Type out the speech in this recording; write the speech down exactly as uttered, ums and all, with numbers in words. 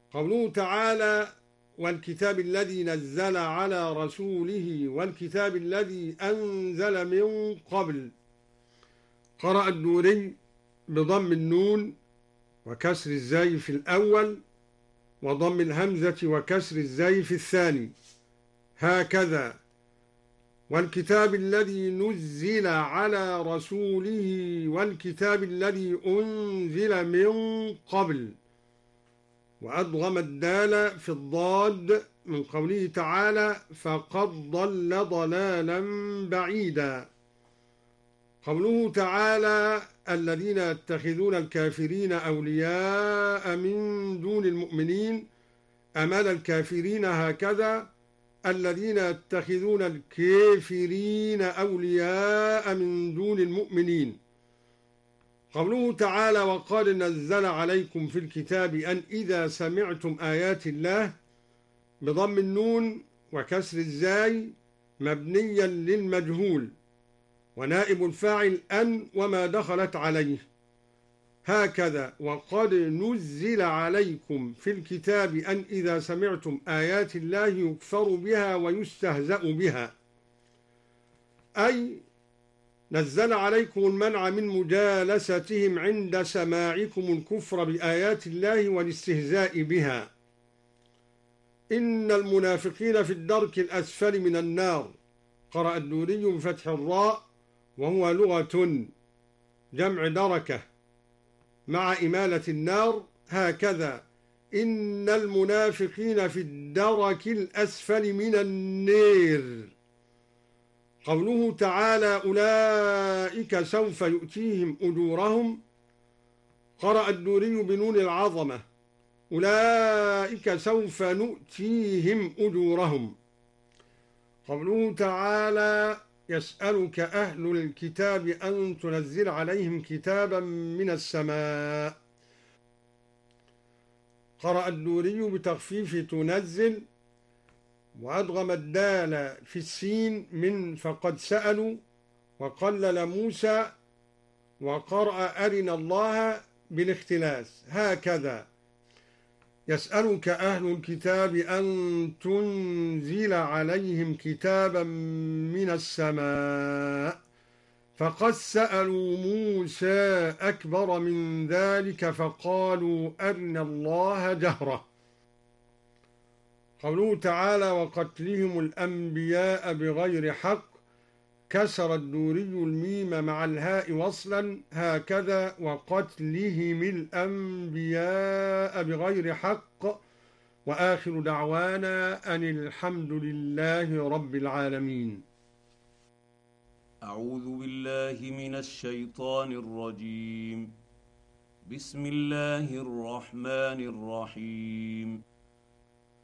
قوله تعالى: والكتاب الذي نزل على رسوله والكتاب الذي أنزل من قبل. قرأ الدوري بضم النون وكسر الزاي في الأول وضم الهمزة وكسر الزاي في الثاني، هكذا: والكتاب الذي نزل على رسوله والكتاب الذي أنزل من قبل. وأدغم الدال في الضاد من قوله تعالى: فقد ضل ضلالا بعيدا. قوله تعالى: الذين يتخذون الكافرين أولياء من دون المؤمنين. أمال الكافرين هكذا: الذين يتخذون الكافرين أولياء من دون المؤمنين. قوله تعالى: وقد نزل عليكم في الكتاب أن إذا سمعتم آيات الله، بضم النون وكسر الزاي مبنيا للمجهول، ونائب الفاعل أن وما دخلت عليه، هكذا: وقد نزل عليكم في الكتاب أن إذا سمعتم آيات الله يكفر بها ويستهزأ بها، أي نزل عليكم المنع من مجالستهم عند سماعكم الكفر بآيات الله والاستهزاء بها. إن المنافقين في الدرك الأسفل من النار. قرأ الدوري بفتح الراء وهو لغة جمع دركة مع إمالة النار، هكذا: إن المنافقين في الدرك الأسفل من النار. قوله تعالى: أولئك سوف يؤتيهم أجورهم. قرأ الدوري بنون العظمة: أولئك سوف نؤتيهم أجورهم. قوله تعالى: يسألك أهل الكتاب أن تنزل عليهم كتابا من السماء. قرأ الدوري بتخفيف تنزل، وأدغم الدال في السين من فقد سألوا، وقلل موسى، وقرأ أرنا الله بالاختلاس، هكذا: يسألك أهل الكتاب أن تنزل عليهم كتابا من السماء. فقد سألوا موسى أكبر من ذلك فقالوا أرنا الله جهرة. قوله تعالى: وقتلهم الأنبياء بغير حق. كسر الدوري الميم مع الهاء وصلا، هكذا: وقتلهم الأنبياء بغير حق. وآخر دعوانا أن الحمد لله رب العالمين. أعوذ بالله من الشيطان الرجيم. بسم الله الرحمن الرحيم.